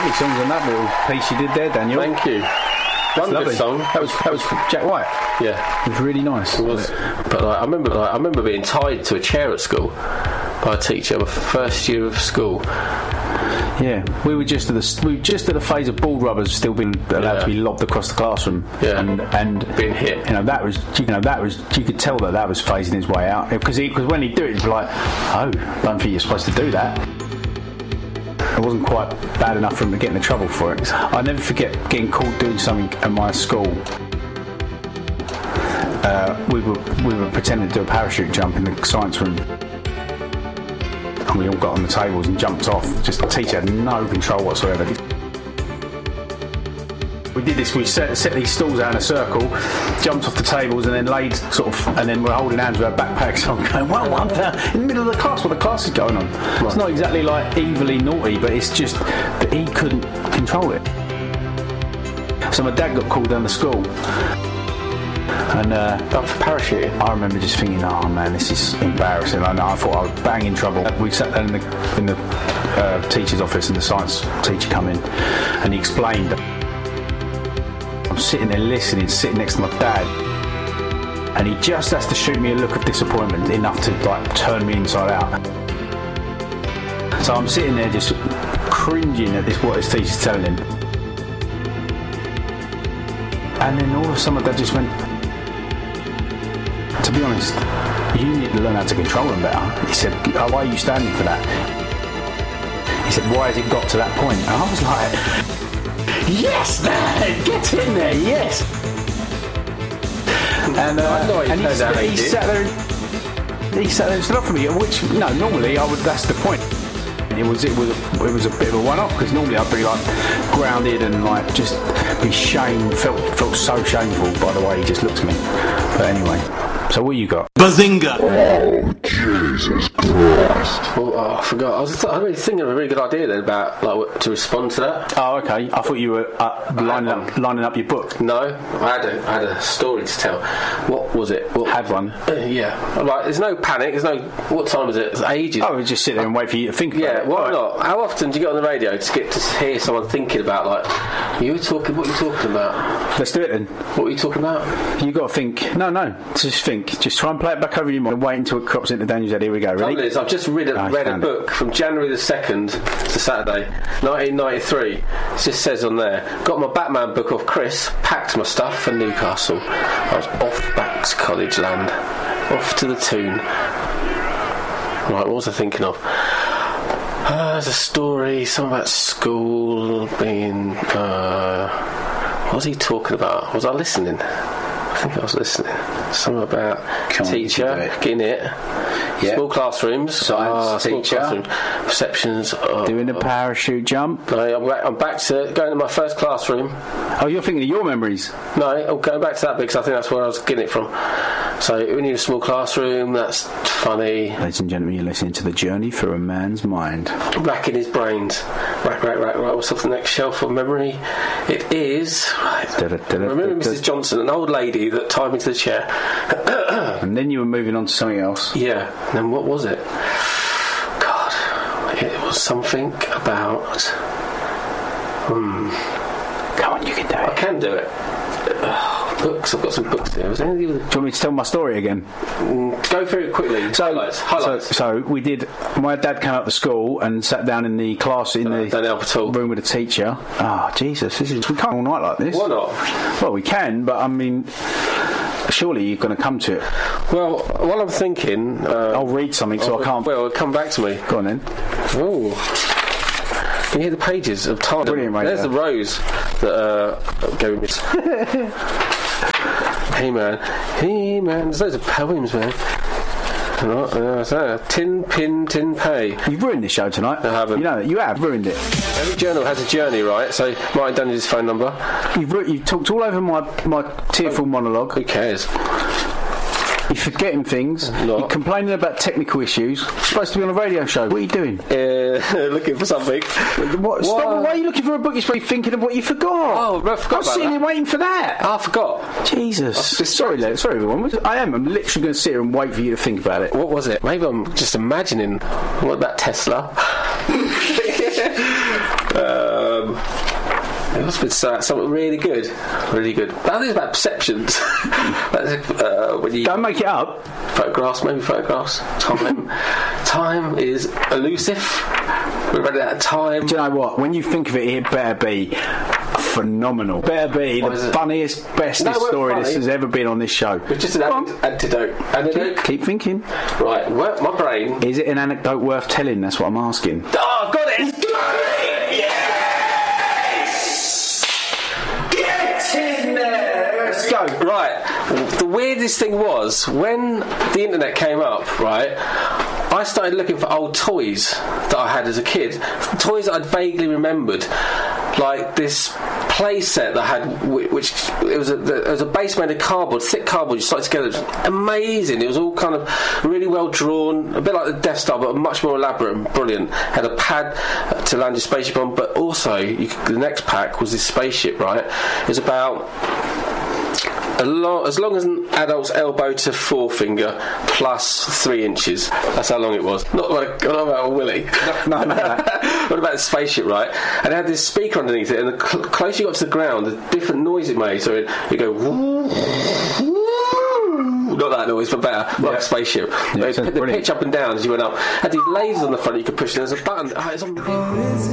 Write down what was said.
lovely songs on that little piece you did there, Daniel. Thank you. One good song. That was Jack White. Yeah, it was really nice. It was. But I remember being tied to a chair at school by a teacher. My first year of school. Yeah, we were just at the phase of ball rubbers still being allowed to be lobbed across the classroom. Yeah, and being hit. That was you could tell that was phasing his way out because when he'd do it, he'd be like, "Oh, I don't think you're supposed to do that." It wasn't quite bad enough for him to get into trouble for it. I never forget getting caught doing something at my school. We were pretending to do a parachute jump in the science room. And we all got on the tables and jumped off. Just the teacher had no control whatsoever. We did this. We set these stools out in a circle, jumped off the tables, and then and then we're holding hands with our backpacks on, going, "Well, I'm in the middle of the class. What the class is going on?" Right. It's not exactly like evilly naughty, but it's just that he couldn't control it. So my dad got called down to school. And for parachuting. I remember just thinking, "Oh man, this is embarrassing." I thought I was bang in trouble. We sat down in the teacher's office, and the science teacher come in, and he explained. I'm sitting there listening, sitting next to my dad, and he just has to shoot me a look of disappointment enough to turn me inside out. So I'm sitting there just cringing at what his teacher's telling him, and then all of a sudden my dad just went, "To be honest, you need to learn how to control them better." He said, "Oh, why are you standing for that?" He said, "Why has it got to that point?" And I was like, "Yes, Dad, get in there, yes." And he sat there and stood up for me, which normally I would. That's the point. It was a bit of a one-off because normally I'd be grounded and just be felt so shameful by the way he just looked at me. But anyway. So what you got? Bazinga! Oh, Jesus Christ. Well, I forgot. I was thinking of a really good idea then about to respond to that. Oh, okay. I thought you were lining up your book. No, I had a story to tell. What was it? Had one? Yeah. There's no panic. There's no. What time was it? It's ages. Oh, we just sit there and wait for you to think about it. Yeah. Why not? How often do you get on the radio to get to hear someone thinking about what you talking about? Let's do it then. What were you talking about? You got to think. No. Just think. Just try and play it back over your mind and wait until it crops into Daniel's head. Here we go. Ready? Liz, I've just read a book from January the 2nd to Saturday, 1993. It just says on there, got my Batman book off Chris, packed my stuff for Newcastle. I was off back to college land, off to the Toon. Right, what was I thinking of? There's a story, something about school being... what was he talking about? Was I listening? I think I was listening. Something about teacher getting it. Yeah. Small classrooms. Science teacher. Classroom. Perceptions. Doing a parachute jump. No, I'm back to going to my first classroom. Oh, you're thinking of your memories? No, I'm going back to that bit because I think that's where I was getting it from. So we need a small classroom. That's funny. Ladies and gentlemen, you're listening to The Journey Through a Man's Mind. Racking his brains. Rack. What's off the next shelf of memory? It is... Right. Remember Mrs. Johnson, an old lady that tied me to the chair. And then you were moving on to something else. Yeah. And then what was it? God. It was something about... Come on, you can do it. I can do it. Books. I've got some books here. Do you want me to tell my story again? Go through it quickly. Highlights. So we did. My dad came up to school and sat down in the class in the don't help at all. Room with the teacher. Oh Jesus! We can't all night like this. Why not? Well, we can, but I mean, surely you're going to come to it. Well, while I'm thinking, I'll read something so I can't. Well, come back to me. Go on then. Oh. Can you hear the pages of time? Brilliant, right? There's the rose that gave me. He-Man. There's loads of poems, man. Tin Pay. You've ruined this show tonight. I haven't. You know that. You have ruined it. Every journal has a journey, right? So Martin Daniels' phone number. You've talked all over my tearful monologue. Who cares? You're forgetting things. You're complaining about technical issues. You're supposed to be on a radio show. What are you doing? Looking for something. Stop. Why are you looking for a book? You're supposed to be thinking of what you forgot. Oh, I forgot. I'm sitting here waiting for that. I forgot. Jesus. Sorry, everyone. I'm literally going to sit here and wait for you to think about it. What was it? Maybe I'm just imagining. What about Tesla? It must have been something really good. Really good. But I think it's about perceptions. When you Don't make it up. Photographs. Time is elusive. We're running out of time. Do you know what? When you think of it, it better be phenomenal. Better be the funniest, bestest story this has ever been on this show. It's just an antidote. Keep thinking. Right, my brain. Is it an anecdote worth telling? That's what I'm asking. Oh, I've got it! Get in there! Let's go. Right, the weirdest thing was when the internet came up, right, I started looking for old toys that I had as a kid, toys that I'd vaguely remembered, like this play set that had, which it was a base made of cardboard, thick cardboard. You started together, it was amazing. It was all kind of really well drawn, a bit like the Death Star, but much more elaborate and brilliant. Had a pad to land your spaceship on, but also the next pack was this spaceship. Right, it was about as long as an adult's elbow to forefinger plus 3 inches. That's how long it was. Not about a willy. No. What about the spaceship, right? And it had this speaker underneath it, and the closer you got to the ground, the different noise it made. So you go, not that noise, but better, like a spaceship. The pitch up and down as you went up. Had these lasers on the front you could push, and there's a button. Oh, it's on.